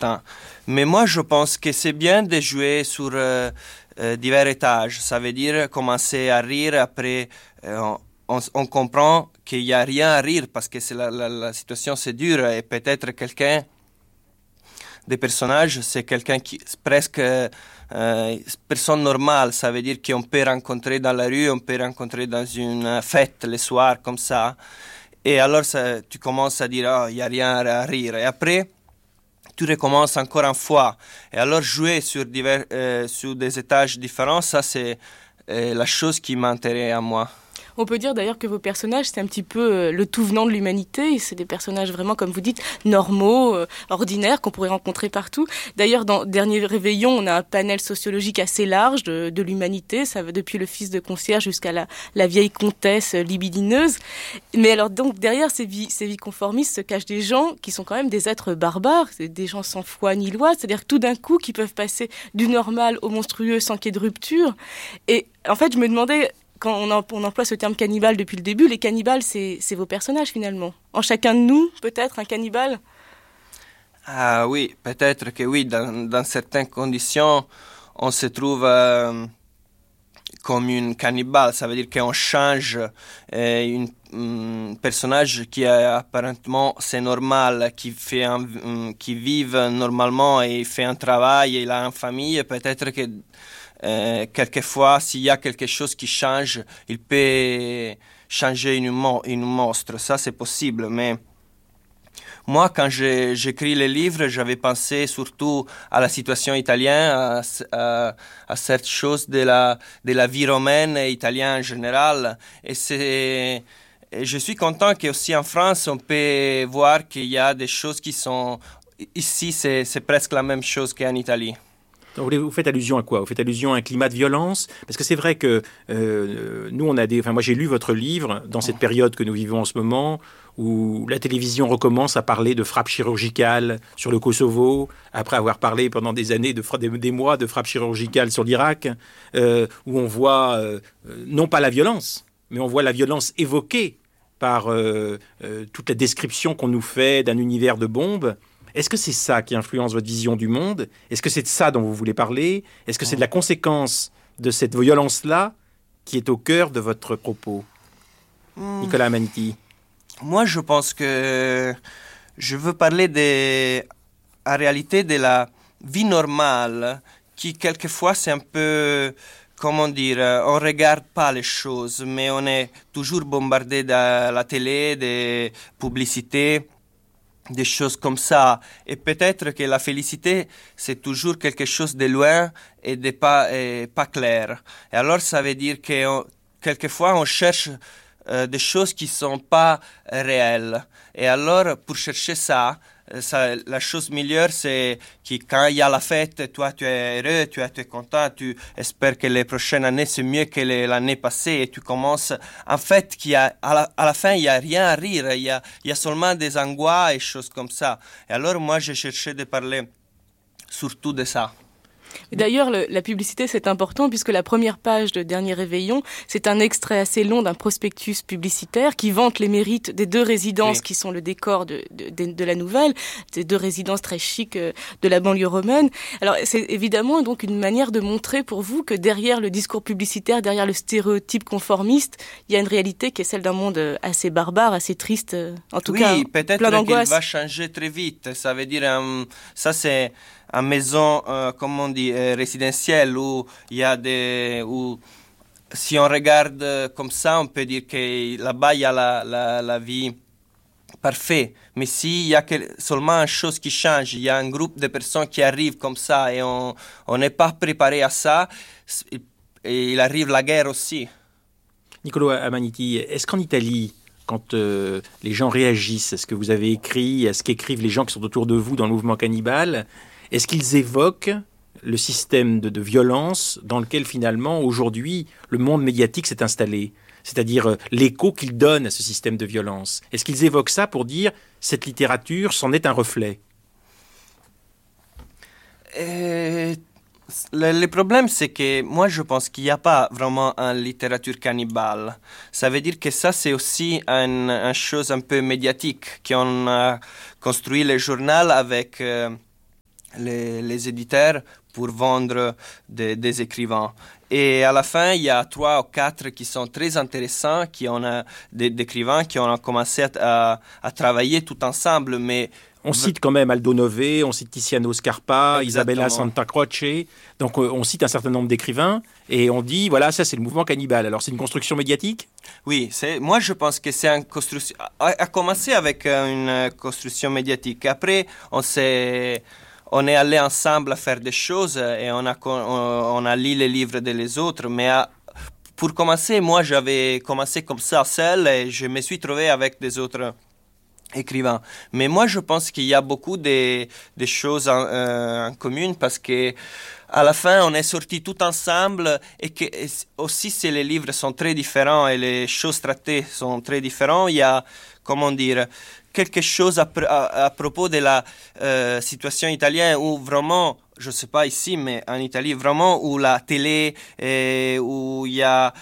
important. Mais moi, je pense que c'est bien de jouer sur divers étages. Ça veut dire commencer à rire, après on comprend qu'il n'y a rien à rire parce que la situation c'est dur et peut-être quelqu'un, des personnages, c'est quelqu'un qui presque personne normale. Ça veut dire qu'on peut rencontrer dans la rue, on peut rencontrer dans une fête le soir comme ça. Et alors tu commences à dire oh, il n'y a rien à rire. Et après, tu recommences encore une fois. Et alors jouer sur des étages différents, ça c'est la chose qui m'intéresse à moi. On peut dire d'ailleurs que vos personnages, c'est un petit peu le tout venant de l'humanité. C'est des personnages vraiment, comme vous dites, normaux, ordinaires, qu'on pourrait rencontrer partout. D'ailleurs, dans Dernier Réveillon, on a un panel sociologique assez large de l'humanité. Ça va depuis le fils de concierge jusqu'à la vieille comtesse libidineuse. Mais alors, donc, derrière ces vies conformistes se cachent des gens qui sont quand même des êtres barbares, des gens sans foi ni loi. C'est-à-dire que tout d'un coup, qui peuvent passer du normal au monstrueux sans qu'il y ait de rupture. Et en fait, je me demandais... Quand on emploie ce terme cannibale depuis le début, les cannibales, c'est vos personnages finalement. En chacun de nous, peut-être, un cannibale. Ah oui, peut-être que oui, dans certaines conditions, on se trouve comme une cannibale. Ça veut dire qu'on change un personnage qui apparemment c'est normal, qui vit normalement et fait un travail, et il a une famille. Peut-être que quelquefois, s'il y a quelque chose qui change, il peut changer une monstre. Ça, c'est possible. Mais moi, quand j'écris les livres, j'avais pensé surtout à la situation italienne, à cette chose de la vie romaine et italienne en général. Et je suis content qu'aussi en France, on peut voir qu'il y a des choses qui sont... Ici, c'est presque la même chose qu'en Italie. Vous faites allusion à quoi? Vous faites allusion à un climat de violence? Parce que c'est vrai que nous, moi, j'ai lu votre livre dans cette période que nous vivons en ce moment, où la télévision recommence à parler de frappes chirurgicales sur le Kosovo, après avoir parlé pendant des années, des mois de frappes chirurgicales sur l'Irak, où on voit non pas la violence, mais on voit la violence évoquée par toute la description qu'on nous fait d'un univers de bombes. Est-ce que c'est ça qui influence votre vision du monde? Est-ce que c'est de ça dont vous voulez parler? Est-ce que c'est de la conséquence de cette violence-là qui est au cœur de votre propos? Nicolas Amaniti. Moi, je pense que je veux parler en réalité de la vie normale, qui quelquefois c'est un peu, comment dire, on ne regarde pas les choses, mais on est toujours bombardé de la télé, des publicités, des choses comme ça. Et peut-être que la félicité, c'est toujours quelque chose de loin et de pas clair. Et alors, ça veut dire que quelquefois, on cherche des choses qui ne sont pas réelles. Et alors, pour chercher ça, la chose meilleure, c'est que quand il y a la fête, toi, tu es heureux, tu es content, tu espères que les prochaines années, c'est mieux que l'année passée. Et tu commences... En fait, à la fin, il n'y a rien à rire. Il y a seulement des angoisses et choses comme ça. Et alors, moi, j'ai cherché de parler surtout de ça. Et d'ailleurs, la publicité, c'est important puisque la première page de Dernier Réveillon, c'est un extrait assez long d'un prospectus publicitaire qui vante les mérites des deux résidences qui sont le décor de la nouvelle, ces deux résidences très chics de la banlieue romaine. Alors, c'est évidemment donc une manière de montrer pour vous que derrière le discours publicitaire, derrière le stéréotype conformiste, il y a une réalité qui est celle d'un monde assez barbare, assez triste, en tout cas plein d'angoisse. Peut-être qu'il va changer très vite. Ça veut dire, ça c'est une maison, comment on dit, résidentielle où il y a où si on regarde comme ça, on peut dire que là-bas il y a la vie parfaite. Mais s'il y a seulement une chose qui change, il y a un groupe de personnes qui arrivent comme ça et on n'est pas préparé à ça, et il arrive la guerre aussi. Nicolas Amaniti, est-ce qu'en Italie, quand les gens réagissent à ce que vous avez écrit, à ce qu'écrivent les gens qui sont autour de vous dans le mouvement cannibale, est-ce qu'ils évoquent le système de violence dans lequel finalement aujourd'hui le monde médiatique s'est installé, c'est-à-dire l'écho qu'il donne à ce système de violence? Est-ce qu'ils évoquent ça pour dire cette littérature c'en est un reflet? Le problème, c'est que moi, je pense qu'il n'y a pas vraiment une littérature cannibale. Ça veut dire que ça, c'est aussi une chose un peu médiatique, qu'on a construit le journal avec les éditeurs pour vendre des écrivains. Et à la fin, il y a 3 ou 4 qui sont très intéressants, qui ont des écrivains qui ont commencé à travailler tout ensemble. Mais on cite quand même Aldo Nové, on cite Tiziano Scarpa, exactement. Isabella Santa Croce. Donc on cite un certain nombre d'écrivains et on dit, voilà, ça c'est le mouvement cannibale. Alors c'est une construction médiatique ? Oui, moi je pense que c'est une construction... A commencé avec une construction médiatique. Après, on est allé ensemble à faire des choses et on a lu les livres des autres. Mais pour commencer, moi j'avais commencé comme ça seul et je me suis trouvé avec des autres écrivains. Mais moi je pense qu'il y a beaucoup de choses en commun parce que à la fin on est sortis tout ensemble et que aussi si les livres sont très différents et les choses traitées sont très différentes, il y a, comment dire, quelque chose à propos de la situation italienne où vraiment, je ne sais pas ici, mais en Italie, vraiment où la télé, où il y a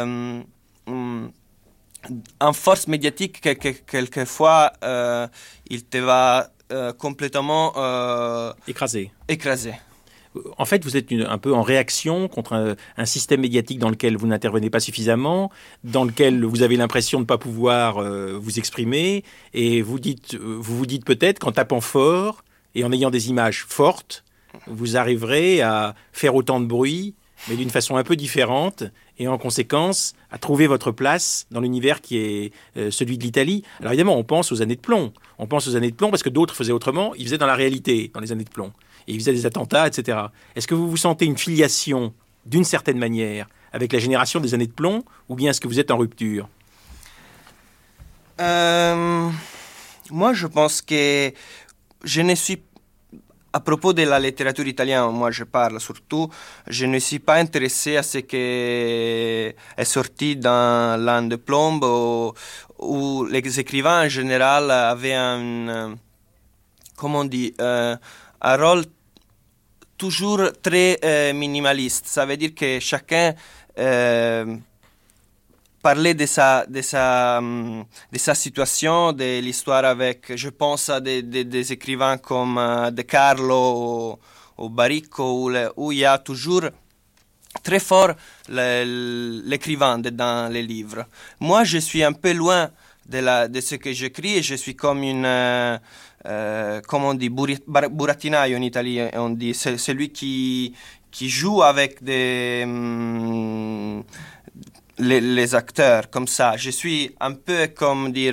en force médiatique, quelquefois, il te va complètement écrasé. En fait, vous êtes un peu en réaction contre un système médiatique dans lequel vous n'intervenez pas suffisamment, dans lequel vous avez l'impression de ne pas pouvoir vous exprimer, et vous vous dites peut-être qu'en tapant fort et en ayant des images fortes, vous arriverez à faire autant de bruit, mais d'une façon un peu différente, et en conséquence, à trouver votre place dans l'univers qui est celui de l'Italie. Alors évidemment, on pense aux années de plomb. On pense aux années de plomb parce que d'autres faisaient autrement. Ils faisaient dans la réalité, dans les années de plomb. Et ils faisaient des attentats, etc. Est-ce que vous vous sentez une filiation, d'une certaine manière, avec la génération des années de plomb, ou bien est-ce que vous êtes en rupture ? Moi, je pense que je ne suis... À propos de la littérature italienne, moi je parle surtout, je ne suis pas intéressé à ce qui est sorti dans l'an de plomb où les écrivains en général avaient un rôle toujours très minimaliste. Ça veut dire que chacun parlait de sa situation, de l'histoire avec, je pense à des écrivains comme De Carlo ou Baricco, où il y a toujours très fort l'écrivain dans les livres. Moi, je suis un peu loin de ce que j'écris et je suis comme une... comme on dit, burattinaio en Italie, on dit, c'est celui qui joue avec les acteurs, comme ça. Je suis un peu, comme dire,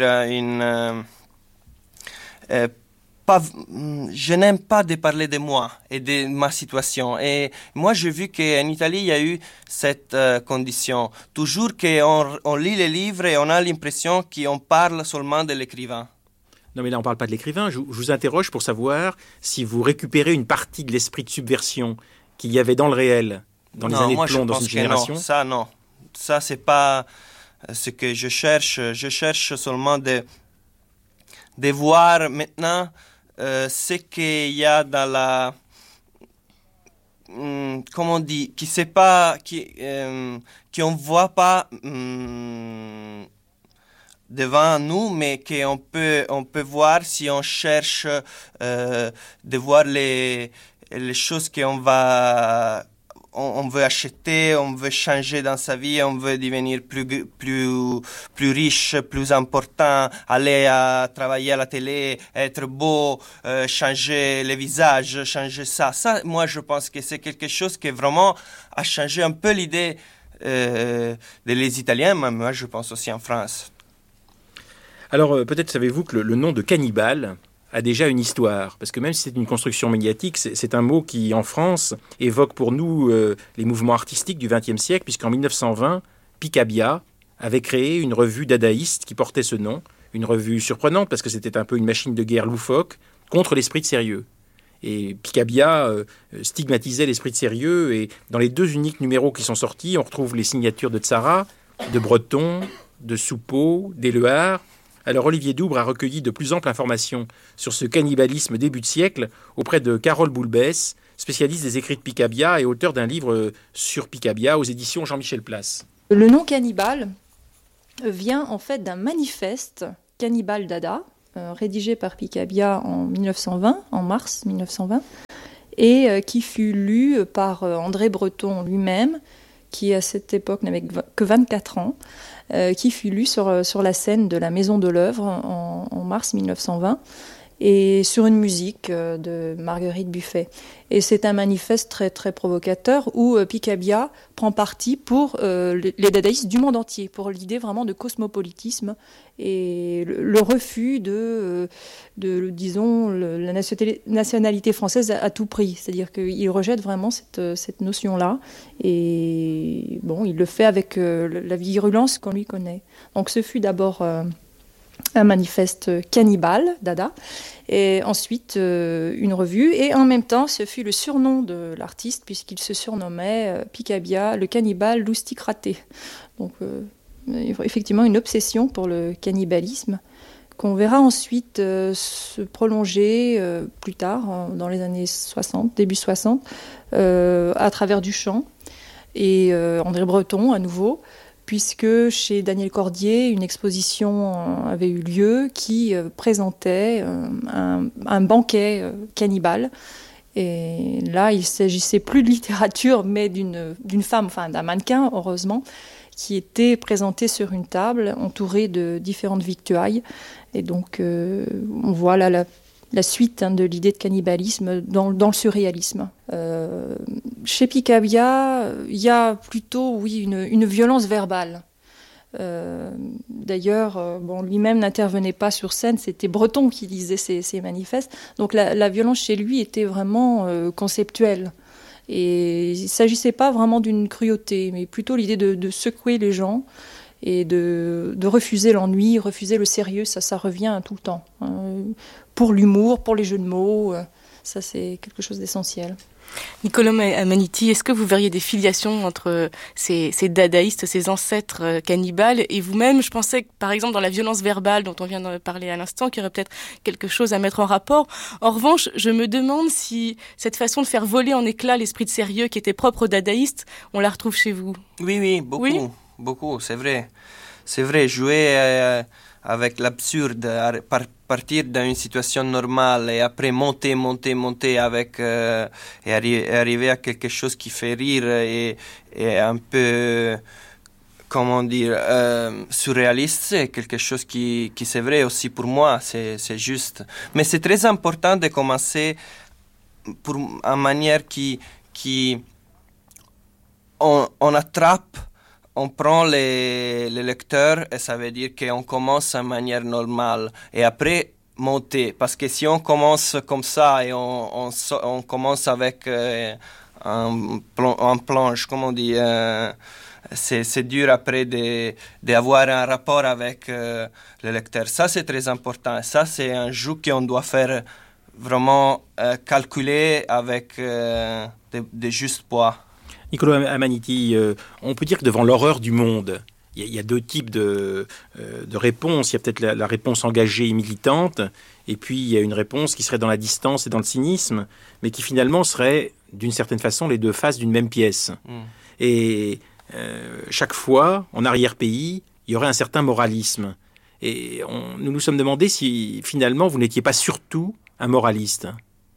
je n'aime pas de parler de moi et de ma situation. Et moi, j'ai vu qu'en Italie, il y a eu cette condition. Toujours qu'on lit les livres et on a l'impression qu'on parle seulement de l'écrivain. Non, mais là, on ne parle pas de l'écrivain. Je vous interroge pour savoir si vous récupérez une partie de l'esprit de subversion qu'il y avait dans le réel, dans les années de plomb, dans une génération. Non, ça, non. Ça, c'est pas ce que je cherche. Je cherche seulement de voir maintenant ce qu'il y a dans la... comment on dit, qui on ne voit pas devant nous, mais qu'on peut voir si on cherche de voir les choses on veut acheter, on veut changer dans sa vie, on veut devenir plus riche, plus important, aller à travailler à la télé, être beau, changer le visage, changer ça. Ça, moi, je pense que c'est quelque chose qui vraiment a changé un peu l'idée des Italiens, mais moi, je pense aussi en France. Alors, peut-être savez-vous que le nom de cannibale a déjà une histoire, parce que même si c'est une construction médiatique, c'est un mot qui, en France, évoque pour nous les mouvements artistiques du XXe siècle, puisqu'en 1920, Picabia avait créé une revue dadaïste qui portait ce nom, une revue surprenante, parce que c'était un peu une machine de guerre loufoque contre l'esprit de sérieux. Et Picabia stigmatisait l'esprit de sérieux, et dans les 2 uniques numéros qui sont sortis, on retrouve les signatures de Tzara, de Breton, de Soupeau, d'Éluard. Alors Olivier Doubre a recueilli de plus amples informations sur ce cannibalisme début de siècle auprès de Carole Boulbès, spécialiste des écrits de Picabia et auteur d'un livre sur Picabia aux éditions Jean-Michel Place. Le nom cannibale vient en fait d'un manifeste Cannibal Dada, rédigé par Picabia en 1920, en mars 1920, et qui fut lu par André Breton lui-même, qui à cette époque n'avait que 24 ans, qui fut lu sur la scène de la Maison de l'Œuvre en mars 1920, et sur une musique de Marguerite Buffet. Et c'est un manifeste très, très provocateur où Picabia prend parti pour les dadaïstes du monde entier, pour l'idée vraiment de cosmopolitisme et le refus disons, la nationalité française à tout prix. C'est-à-dire qu'il rejette vraiment cette notion-là. Et bon, il le fait avec la virulence qu'on lui connaît. Donc ce fut d'abord un manifeste cannibale, Dada, et ensuite une revue, et en même temps ce fut le surnom de l'artiste puisqu'il se surnommait Picabia, le cannibale lousticraté. Donc effectivement une obsession pour le cannibalisme qu'on verra ensuite se prolonger plus tard, dans les années 60, début 60, à travers Duchamp et André Breton à nouveau, puisque chez Daniel Cordier, une exposition avait eu lieu qui présentait un banquet cannibale. Et là, il ne s'agissait plus de littérature, mais d'une femme, enfin d'un mannequin, heureusement, qui était présentée sur une table, entourée de différentes victuailles. Et donc, on voit là la suite de l'idée de cannibalisme dans le surréalisme. Chez Picabia, il y a plutôt, oui, une violence verbale. D'ailleurs, lui-même n'intervenait pas sur scène, c'était Breton qui lisait ses manifestes. Donc la violence chez lui était vraiment conceptuelle. Et il ne s'agissait pas vraiment d'une cruauté, mais plutôt l'idée de secouer les gens et de refuser l'ennui, refuser le sérieux, ça revient tout le temps. Pour l'humour, pour les jeux de mots, ça c'est quelque chose d'essentiel. Nicolas Amaniti, est-ce que vous verriez des filiations entre ces dadaïstes, ces ancêtres cannibales et vous-même? Je pensais que, par exemple, dans la violence verbale dont on vient de parler à l'instant, qu'il y aurait peut-être quelque chose à mettre en rapport. En revanche, je me demande si cette façon de faire voler en éclats l'esprit de sérieux qui était propre aux dadaïstes, on la retrouve chez vous. Oui, beaucoup. Oui? Beaucoup, c'est vrai. C'est vrai, jouer avec l'absurde, partir d'une situation normale et après monter avec et arriver à quelque chose qui fait rire et un peu, comment dire, surréaliste, c'est quelque chose qui c'est vrai aussi pour moi, c'est juste. Mais c'est très important de commencer en manière qui on attrape. On prend les lecteurs et ça veut dire qu'on commence de manière normale et après monter. Parce que si on commence comme ça et on commence avec un planche, comme on dit, c'est dur après d'avoir un rapport avec le lecteur. Ça, c'est très important. Ça, c'est un jeu qu'on doit faire vraiment calculer avec des justes poids. Nicolas Amaniti, on peut dire que devant l'horreur du monde, il y a deux types de réponses. Il y a peut-être la réponse engagée et militante, et puis il y a une réponse qui serait dans la distance et dans le cynisme, mais qui finalement serait, d'une certaine façon, les deux faces d'une même pièce. Et chaque fois, en arrière-pays, il y aurait un certain moralisme. Et nous nous sommes demandé si, finalement, vous n'étiez pas surtout un moraliste.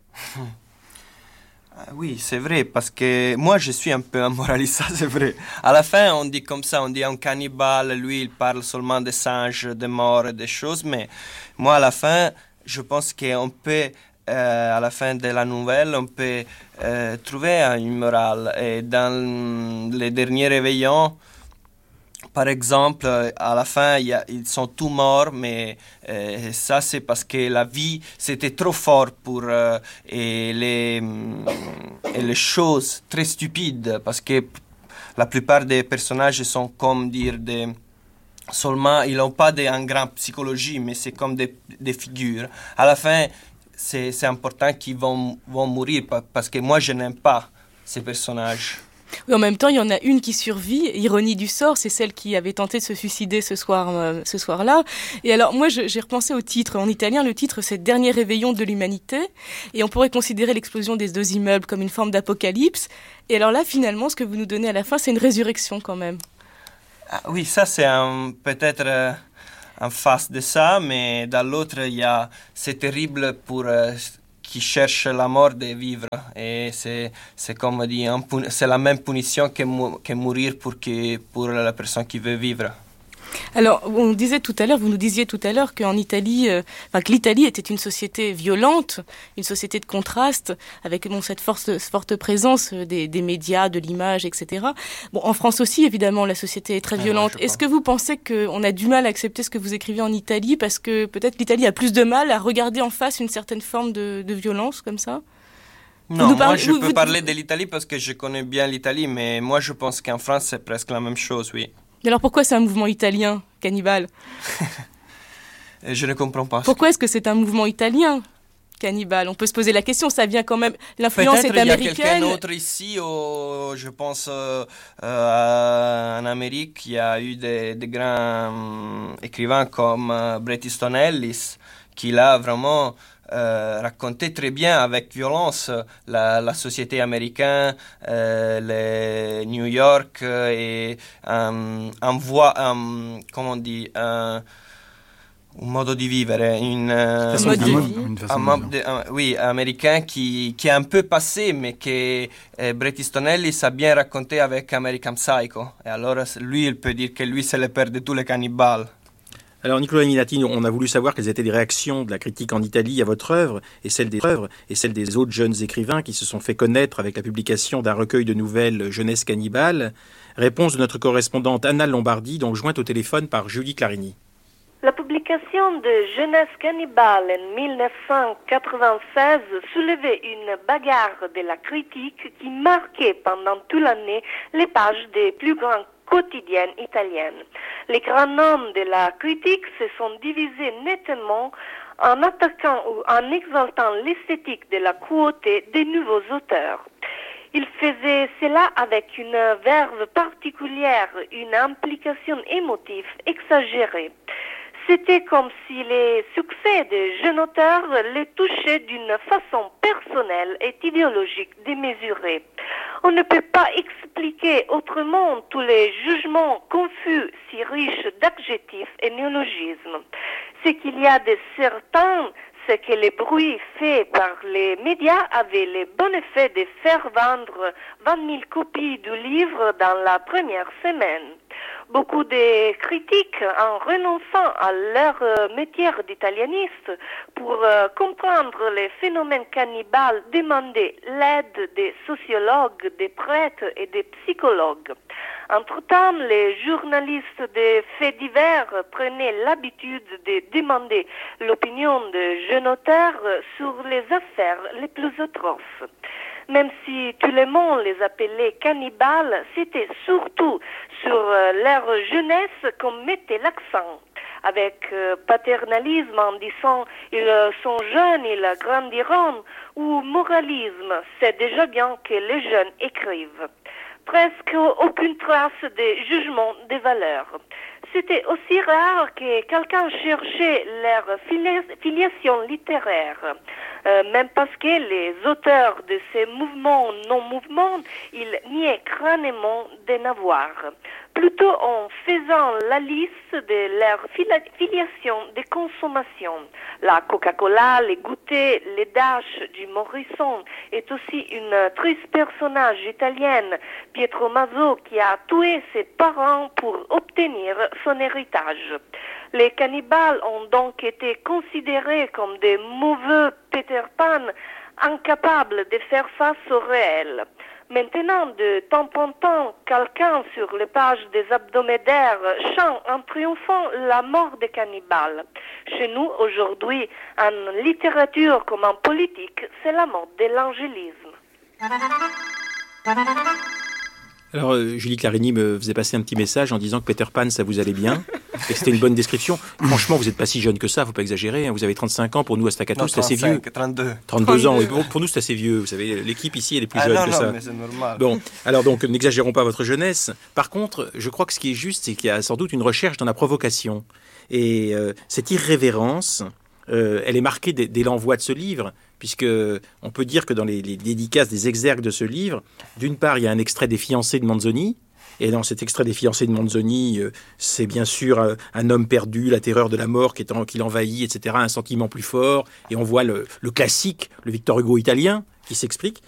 Oui, c'est vrai, parce que moi, je suis un peu un moraliste, ça c'est vrai. À la fin, on dit comme ça, on dit un cannibale, lui, il parle seulement des singes, des morts et des choses, mais moi, à la fin, je pense qu'on peut, à la fin de la nouvelle, on peut trouver une morale. Et dans les derniers réveillons, par exemple, à la fin, ils sont tous morts, mais ça, c'est parce que la vie, c'était trop fort pour et les choses très stupides, parce que la plupart des personnages sont comme dire seulement, ils n'ont pas une grande psychologie, mais c'est comme des figures. À la fin, c'est important qu'ils vont mourir, parce que moi, je n'aime pas ces personnages. Oui, en même temps, il y en a une qui survit. Ironie du sort, c'est celle qui avait tenté de se suicider ce soir-là. Et alors, moi, j'ai repensé au titre. En italien, le titre, c'est « Dernier réveillon de l'humanité ». Et on pourrait considérer l'explosion des deux immeubles comme une forme d'apocalypse. Et alors là, finalement, ce que vous nous donnez à la fin, c'est une résurrection quand même. Ah, oui, ça, c'est peut-être en face de ça, mais dans l'autre, c'est terrible pour qui cherche la mort de vivre. Et c'est comme on dit, c'est la même punition que mourir pour la personne qui veut vivre. Alors, vous nous disiez tout à l'heure qu'en Italie, que l'Italie était une société violente, une société de contraste, avec cette forte présence des médias, de l'image, etc. Bon, en France aussi, évidemment, la société est très violente. Est-ce que vous pensez qu'on a du mal à accepter ce que vous écrivez en Italie, parce que peut-être l'Italie a plus de mal à regarder en face une certaine forme de violence comme ça? Non, moi je peux parler de l'Italie parce que je connais bien l'Italie, mais moi je pense qu'en France c'est presque la même chose, oui. Et alors pourquoi c'est un mouvement italien, Cannibale? Je ne comprends pas. Pourquoi est-ce que c'est un mouvement italien, Cannibale? On peut se poser la question, ça vient quand même... L'influence est américaine. Peut-être il y a quelqu'un d'autre ici, je pense en Amérique, il y a eu des grands écrivains comme Bret Easton Ellis, qui l'a vraiment... raconter très bien avec violence la société américaine, les New York et comment on dit, un modo di vivere, oui, américain qui est un peu passé, mais que Bret Easton Ellis a bien raconté avec American Psycho. Et alors lui, il peut dire que lui, c'est le père de tous les cannibales. Alors Nicola Mignati, on a voulu savoir quelles étaient les réactions de la critique en Italie à votre œuvre et celles des autres jeunes écrivains qui se sont fait connaître avec la publication d'un recueil de nouvelles Jeunesse cannibale. Réponse de notre correspondante Anna Lombardi, donc jointe au téléphone par Julie Clarini. La publication de Jeunesse cannibale en 1996 soulevait une bagarre de la critique qui marquait pendant toute l'année les pages des plus grands quotidiennes italiennes. Les grands noms de la critique se sont divisés nettement en attaquant ou en exaltant l'esthétique de la cruauté des nouveaux auteurs. Ils faisaient cela avec une verve particulière, une implication émotive exagérée. C'était comme si les succès des jeunes auteurs les touchaient d'une façon personnelle et idéologique démesurée. On ne peut pas expliquer autrement tous les jugements confus si riches d'adjectifs et néologismes. Ce qu'il y a de certain, c'est que les bruits faits par les médias avaient le bon effet de faire vendre 20 000 copies du livre dans la première semaine. Beaucoup de critiques, en renonçant à leur métier d'italianiste pour comprendre les phénomènes cannibales, demandaient l'aide des sociologues, des prêtres et des psychologues. Entre-temps, les journalistes de faits divers prenaient l'habitude de demander l'opinion de jeunes auteurs sur les affaires les plus atroces. Même si tout le monde les appelait cannibales, c'était surtout sur leur jeunesse qu'on mettait l'accent. Avec paternalisme en disant « ils sont jeunes, ils grandiront » ou moralisme « c'est déjà bien que les jeunes écrivent ». Presque aucune trace de jugement des valeurs. C'était aussi rare que quelqu'un cherchait leur filiation littéraire. Même parce que les auteurs de ces mouvements non-mouvements, ils niaient crânement d'en avoir. Plutôt en faisant la liste de leur filiation de consommation. La Coca-Cola, les goûters, les Dash du Morrison est aussi une triste personnage italienne, Pietro Maso, qui a tué ses parents pour obtenir son héritage. Les cannibales ont donc été considérés comme des mauvais Peter Pan, incapables de faire face au réel. Maintenant, de temps en temps, quelqu'un sur les pages des hebdomadaires chante en triomphant la mort des cannibales. Chez nous, aujourd'hui, en littérature comme en politique, c'est la mort de l'angélisme. Alors, Julie Clarini me faisait passer un petit message en disant que Peter Pan, ça vous allait bien, et que c'était une bonne description. Franchement, vous n'êtes pas si jeune que ça, faut pas exagérer. Hein. Vous avez 35 ans, pour nous, à Staccato, c'est assez vieux. 32 ans, oui. Pour nous, c'est assez vieux. Vous savez, l'équipe ici, elle est plus jeune que ça. Non, mais c'est normal. Bon, alors donc, n'exagérons pas votre jeunesse. Par contre, je crois que ce qui est juste, c'est qu'il y a sans doute une recherche dans la provocation. Et cette irrévérence, elle est marquée dès l'envoi de ce livre, puisque on peut dire que dans les dédicaces des exergues de ce livre, d'une part, il y a un extrait des fiancés de Manzoni, Et dans cet extrait des fiancés de Manzoni, c'est bien sûr un homme perdu, la terreur de la mort qui l'envahit, etc., un sentiment plus fort. Et on voit le classique, le Victor Hugo italien, qui s'explique.